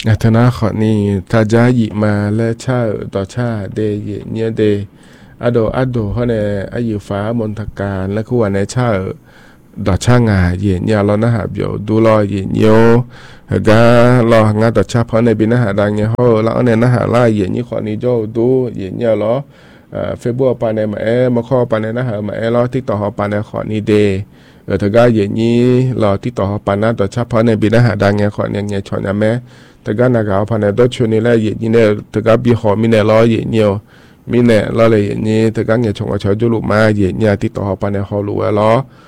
ธนาขอนี่ถ้าจะหยิมาและชาต่อชาเดยเนี่ยเดอโดเขาเนี่ยอายุฟ้ามนทการและคู่ในชาดอช่างาเย็นยาเรานะฮะเดี๋ยวดูรอเย็นโยการองานต่อชาเพราะในบินนะฮะดังเงี้ยเขาแล้วเนี่ยนะฮะไล่เย็นนี่ขอนี้โจดูเย็นยาล้อเฟซบุ๊กปานในมามาข้อปานในนะฮะมาล้อที่ต่อหอปานในขอนี้เดถ้าก็เย็นนี้รอที่ต่อหอปานนะต่อชาเพราะในบินนะฮะดังเงี้ยขอเนี่ยเงี้ยชอนยาแม่ถ้าก็นักเอาปานในตัวชนี่แหละเย็นนี่เนี่ยถ้าก็บีหอมีเนี่ยล้อเย็นเนียวมีเนี่ยล้อเลยเย็นนี้ถ้าก็เงี้ยชงกับชาวจุลุมาเย็นเนี่ยที่ต่อหอปานในหอรู้ล้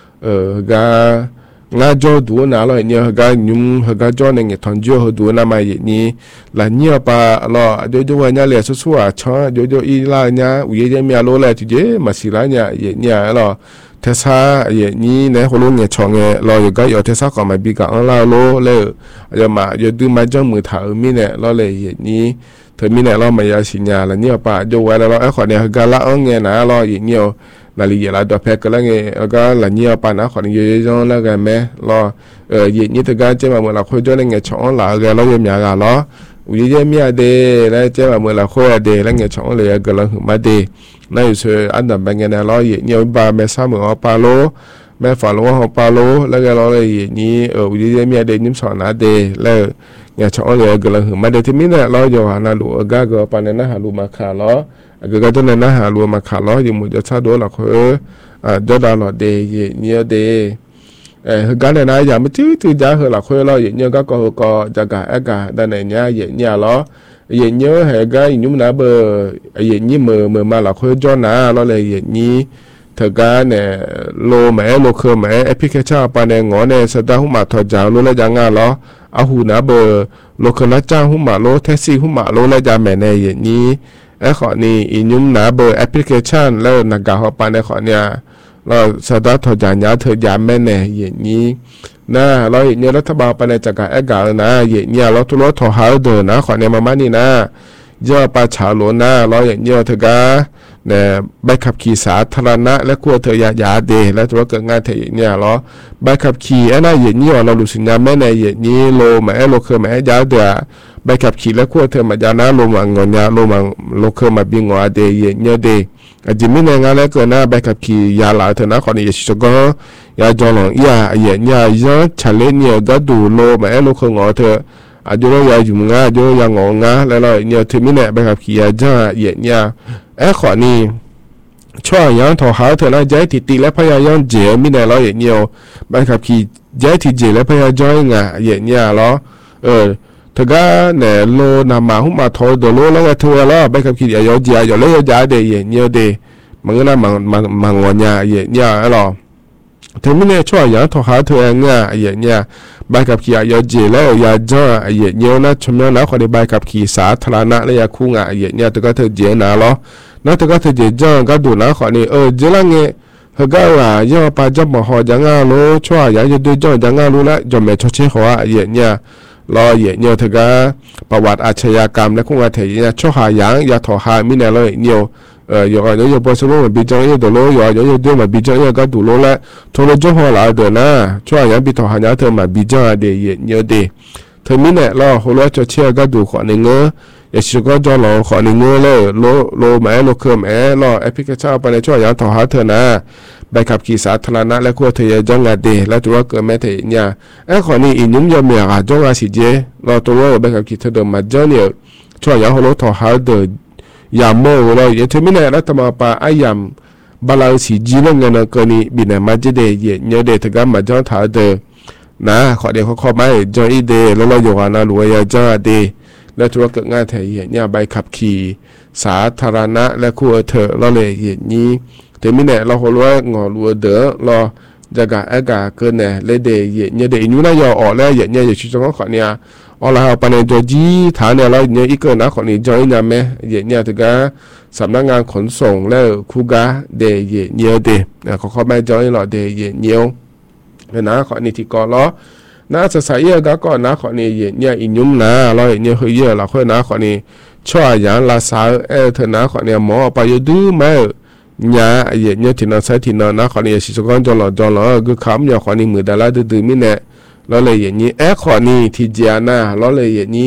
องาจอดูน่าเราเนี่ยยุ่งจอเนี่ยทอนจอดูน่ามาอย่างนี้แล้วเนี่ยปะเราเดี๋ยววันนี้เลยสัวๆช้อนเดี๋ยวอีลาเนี่ยวิญญาณมีอารมณ์เลยทีเดียวมาสิลาเนี่ยอย่างนี้เราเทสาอย่างนี้เนี่ยคนรู้เนี่ยช่องเนี่ยเราอยู่เทสาก็มาบีกับอันเราโลเลยอย่าดูมาจ้องมือถ่ายมีเนี่ยเราเลยอย่างนี้เธอมีเนี่ยเราไม่อยากสิญญาแล้วเนี่ยปะเดี๋ยววันเราขอเนี่ยละอันเนี่ยนะเราอย่างนี้นาลีละดอกเพกก็ไงก็ละเนี่ยปานะขอนี้จงแล้วกันไหมรอยี่นี่ถึงการเจ้ามาเมื่อเราคุยด้วยไงช่องหลักเราเยี่ยมอย่างกันรอวิธีเมียเดแล้วเจ้ามาเมื่อเราคุยเดแล้วไงช่องเลยก็เราหึมาเดนั่นคืออันดับเป็นไงนะรอยี่เนี่ยบาเมซ่าเหมือนปาโลแม่ฝันว่าปาโลแล้วก็เราเลยยี่นี่วิธีเมียเดนิ่มสอนนะเดแล้วไงช่องเลยก็เราหึมาเดที่มีเนี่ยเราอยู่หานาลูก็ปานนั้นหาลูมาขาล้อก็จะเนี่ยนะหารัวมาขาล้ออยู่มุจะชาโดหลักจอดาหลอดเดย์เนี่ยเดย์กันเนี่ยนะอย่ามาจื้อจ้าเหรอหลักเราอย่างเนี่ยก็จะกะด้านไหนเนี่ยเนี่ยล้ออย่างเนี่ยก็ยุ่งนะเบอร์อย่างนี้มือมาหลักจอนะเราเลยอย่างนี้เธอการเนี่ยโลแม่โลเคอร์แม่แอปพลิเคชันปานเนี่ยงอเนี่ยสตาร์หุ่มมาถอดจ้าโลแล้วยังงาล้อเอาหูนะเบอร์โลเคอร์ละจ้าหุ่มมาโลแท็กซี่หุ่มมาโลแล้วจะแม่เนี่ยอย่างนี้ขอนี่อินุ่มนะเบอร์แอปพลิเคชันแล้วนักการเขาปานในขอเนี่ยเราสตาร์ทถอดจานยาเธอยามแม่เนี่ยอย่างนี้นะเราเห็นเนี่ยรัฐบาลปานในจากการการนะอย่างเนี่ยเราทุรถอหาเดินนะขอเนี่ยมานี่นะเยอะปาชาโลนะเราอย่างเนี่ยเธอก็เนี่ยใบขับขี่สาธารณะและกลัวเธอยาเดและตัวเกิดงานเธอเนี่ยเราใบขับขี่อันนั้นอย่างนี้เรารู้สึกนะแม่ในอย่างนี้โลแม่โลเคอร์แม่ยาเดือใบขับขี่และขั้วเธอมาจานะลงมาเงินยาลงมาโลเคอร์มาบิงว่าเดย์เนี่ยเดย์จิมินงานแล้วก็น่าใบขับขี่ยาหลายเธอนะคนนี้ชิโกยาจอลงยาย้อนชาเลนเนี่ยก็ดูโลมาโลเคอร์งอเธออายุเราอยู่งาอายุยังงงาแล้วเราเนี่ยเธอไม่เนี่ยใบขับขี่ยาจ้าเนี่ยขอนี่ช่วยยังถอหาเธอนะใจติและพยายามเจมิเนี่ยเราเนี่ยใบขับขี่ใจที่เจและพยายามจ้อยงาเนี่ยเราเธอก็เนี่ยโลนามาหุ่มมาทอดโลแล้วก็ทัวร์แล้วไปกับขี่ยอจียอเลยยาเดย์เนี่ยเดย์มันก็น่ามังวันยาเนี่ยหรอเธอไม่เนี่ยช่วยยังถอหาเธอเนี่ยไปกับขี่ยอจีแล้วยาจ้าเนี่ยนะชมนะคนที่ไปกับขี่สาธารณะแล้วยาคู่งาเนี่ยเธอก็เธอเจนะหรอนะเธอก็เธอเจจ้าก็ดูนะคนนี้เจลังเงี้ยเธอก็ว่าย่อปาจับมาหอจังโลช่วยยังจะดูจ้าจังรู้ละจอมเมชเชหัวเนี่ยรอเนี่ยเธอก็ประวัติอาชญากรรมและคงอาเทียช่อหายังยาถอหามิเนี่ยเลยเนี่ยอยู่บนสมองบิจังเนี่ยตัวโลอยู่ด้วยมาบิจังเนี่ยก็ดูโลละทงโลจ้องหัวหลาเดินนะช่วยยังบิถอหายังเธอมาบิจังเดียเนี่ยเดเธอมิเนี่ยรอหัวเราจะเชื่อก็ดูขอหนึ่งอย่าชิก็จอหลงขอหนึ่งเลยโลแม่โลเคอร์แม่รอแอปพลิเคชันไปในช่วยยังถอหาเธอนะใบขับขี่สาธารณะและขั้วเทียจังงาเดและตัวเกิดแม่เทียเนี่ยขอนี่อินุ่มยอมเมียกาจงอาศิเจเราตัวใบขับขี่เธอเดิมมาเจอเนี่ยช่วยยังหัวเราถอหาเดินยามโม่เราอย่าเธอไม่แน่รัฐมาปาไอยามบาลาสีจีนเงินเกินนี้บินมาเจเดย์เนี่ยเดทกันมาจ้องถาเดนะขอเดี๋ยวเขาไม่จอยเดแล้วเราอยู่กันนะรวยยาจ้าเดและตัวเกิดงานเทียเนี่ยใบขับขี่สาธารณะและขั้วเธอเราเลยอย่างนี้แต่ไม่แน่เราหัวเรางอรัวเด้อรอจะกะเกินเนี่ยเลยเดย์เนี่ยเดย์นู้นน่ะยอออกแล้วเนี่ยอย่าชิจงขอเนี่ยเอาละเอาไปในตัวจีฐานเนี่ยเราเนี่ยอีกเกินนะขอนี่จอยเนี่ยแม่เนี่ยถึงก็สำนักงานขนส่งแล้วคู่กาเดย์เนี่ยเดย์เขาไม่จอยหรอเดย์เนี่ยนะขอนี่ที่ก่อนล้อน่าจะใส่เยอะก็นะขอนี่เนี่ยอินยุ่มนะเราเนี่ยเคยเยอะเราค่อยนะขอนี่ช่วยอย่างลาสาวเธอนะขอเนี่ยหมอไปยืดไหมเนี่ยเนี่ยที่นั่นใช่ที่นั่นนะขอนี่สิสกันจอลก็คำเนี่ยขอนี่มือดาราดื้อมิเนี่ยเราเลยอย่างนี้ขอนี่ที่เจียนะเราเลยอย่างนี้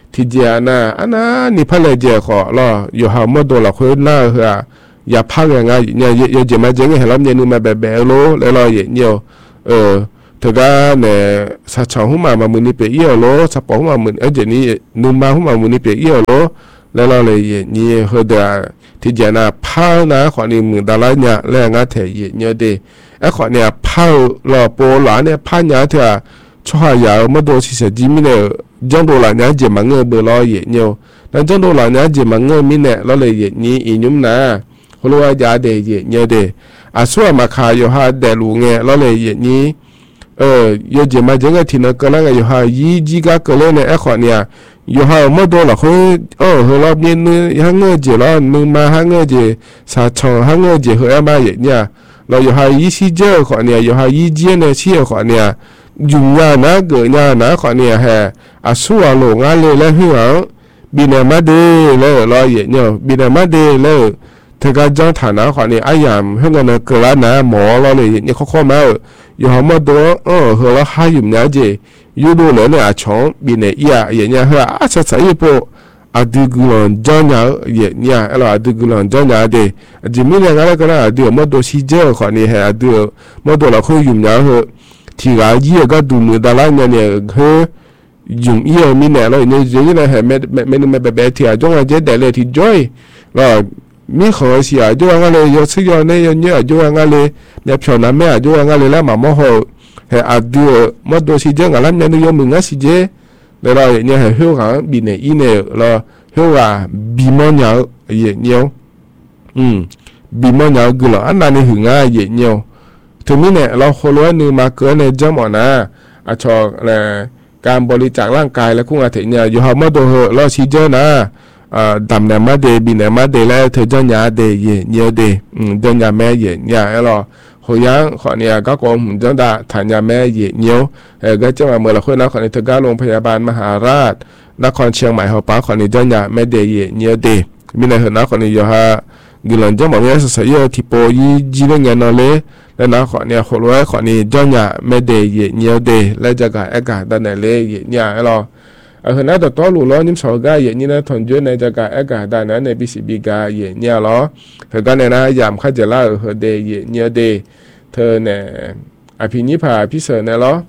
ทีเดียนะอันนั้นนี่พะเลยเจขอรออยู่หาหมดตัวละคนหน้าเหรออย่าพักอย่างไงเนี่ยเยอะๆมาเจ๊งให้เราเนี่ยนึงมาแบบๆโลแล้วเราเนี่ยเธอก็เนี่ยสัชหุ่มามือนี่เปียโลสับปะหุ่มามือเจนี่นุ่มมาหุ่มามือนี่เปียโลแล้วเราเลยนี่เฮเดอทีเดียนะพักนะขอนี่มือดาราเนี่ยแล้วงั้นเถอะเนี่ยเดไอ้ขอเนี่ยพักรอโปหลานเนี่ยพักเนี่ยเถอะช่วยอย่ามาดูสิเสียจิมิเนี่ยจังโดหลานเนี่ยเจมังเงอเบลอยเนี่ยนั่นจังโดหลานเนี่ยเจมังเงอมิเนี่ยเราเลยนี่อีนุ่มนะคนรู้ว่าจะเดย์เนี่ยเดอาส่วนมาขายอยู่หาเดลูเงี้ยเราเลยนี่有节嘛，这个听那个那个有哈一几个个人呢，哎好呢，有哈么多了，和和那边呢，还我节了，你嘛还我节啥场还我节和俺妈也呢，了有哈一些节好呢，有哈一节呢些好呢，用呀那个呀那好呢还啊说啊路啊嘞来去啊，比那么的了了也呢，比那么的了。เธอก็จ้องฐานะขวานี่ไอ้ยามเพื่อนกันเกิดแล้วนะหมอเราเลยเนี่ยข้อมาอยู่หอมตัวเฮเราหาอยู่เนี่ยเจอยู่ดูเลยเนี่ยช่องบีเนี่ยอย่างเงี้ยเฮ้อาจจะใส่พวกอดีกุลอนจ้องเนี่ยเนี่ยเราอดีกุลอนจ้องเนี่ยเดจิมีเนี่ยก็แล้วอดีหมตัวซีเจอขวานี่เฮ้อดีหมตัวเราคุยอยู่เนี่ยเฮ้ที่ก็ยี่ก็ดูมือดาราเนี่ยเฮ้ยุ่งเยี่ยมีเนี่ยเราเนี่ยเจนี่นะเฮ้ไม่แบบที่จ้องเจแต่เลยที่จ้อยเรามีขอเสียจ้วงอะไรยศยอในยเนี่ยจ้วงอะไรเนี่ยเพียงนั้นแม่จ้วงอะไรแล้วมาโมโหเฮอดีมาดูสิเจ้าอะไรเนี่ยนิยมมึงสิเจแล้วเราเนี่ยเฮหังบีเนี่ยอีเนี่ยเราเฮว่าบีมอนยาวเนี่ยบีมอนยาวกุหลาบอันนั้นหึงอ่ะเนี่ยถึงนี้เนี่ยเราคนรู้นึงมาเกิดในจำอ่ะนะอาชอการบริจาคร่างกายและคุ้งอาเถเนี่ยอยู่หามาดูเหเราสิเจนะดำเนี่ยมาเดบีเนี่ยมาเดแล้วเธอเจ้าหน้าเดเนี่ยเดเจ้าหน้าแม่เนี่ยเราหัวยังขอเนี่ยก็กองเจ้าด่าฐานยาแม่เนี่ยก็จะมาเมื่อเราคุยนะขอเนี่ยเธอก็โรงพยาบาลมหาราชนครเชียงใหม่เขาป้าขอเนี่ยเจ้าหน้าแม่เดเนี่ยเดมีในเหตุนะขอเนี่ยอยู่ฮะกิลันจะบอกว่าสายที่โปยีจีเรื่องเงินเลยแล้วนะขอเนี่ยคนรวยขอเนี่ยเจ้าหน้าแม่เดเนี่ยเดแล้วจะการอากาศด้านไหนเลยเนี่ยเราเห็นนะแต่ตัวหลุดล้อนิ่มสกายนี่นะทนเยอะในจากการอากาศด้านนั้นในปีสิบปีกายเนี่ยล้อเธอก็เนี่ยนะยามข้าจะเล่าเธอเดย์เนี่ยเดย์เธอเนี่ยอภินิพาพิเศษเนี่ยล้อ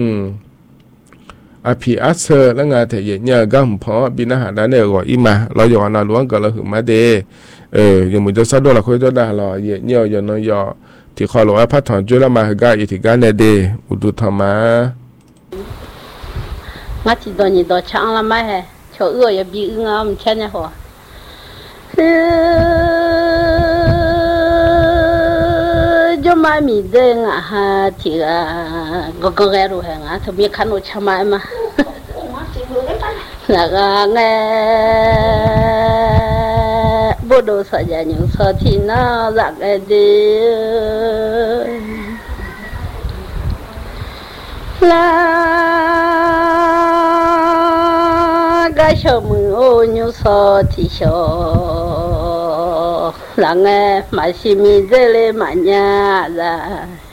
อภิอัศเสแล้วงานเธอเนี่ยก็พอบินอาหารด้านเนี่ยก็อีมาเราอยู่วันนั้นล้วนก็เราถึงมาเดย์อย่างมึงจะสะดวกเราคุยจะได้หรอเนี่ยอย่างน้อยที่ขอหลวงพัฒน์จุลมาก็อีกที่การเนี่ยเดย์อุดุธรรมะ ngắt chỉ đôi nhị đôi chăng là mấy hè chỗ ưa ya bị ngâm chen nha ho cho mai mì đen à ha thì có cái rồi hè ngã thôi biết khăn nó chăm mai mà là nghe bộ đồ sợ giờ những sợ thì nó dạng cái đi là cái sầu mưa ô nhiêu sò thì sò là nghe mà xí mi dễ lên mà nhà ra